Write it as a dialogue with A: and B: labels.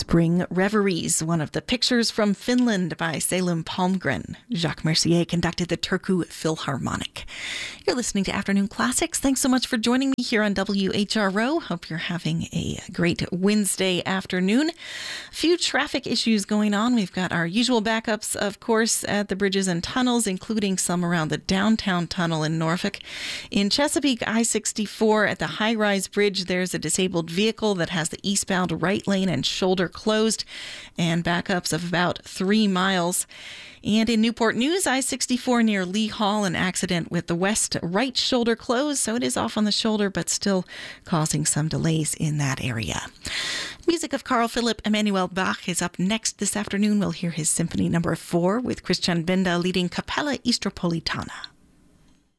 A: Spring Reveries, one of the pictures from Finland by Salum Palmgren. Jacques Mercier conducted the Turku Philharmonic. You're listening to Afternoon Classics. Thanks so much for joining me here on WHRO. Hope you're having a great Wednesday afternoon. A few traffic issues going on. We've got our usual backups, of course, at the bridges and tunnels, including some around the downtown tunnel in Norfolk. In Chesapeake, I-64 at the high-rise bridge, there's a disabled vehicle that has the eastbound right lane and shoulder closed, and backups of about 3 miles. And in Newport News, I-64 near Lee Hall, an accident with the west right shoulder closed, so it is off on the shoulder, but still causing some delays in that area. Music of Carl Philipp Emanuel Bach is up next this afternoon. We'll hear his Symphony No. 4 with Christian Benda leading Capella Istropolitana.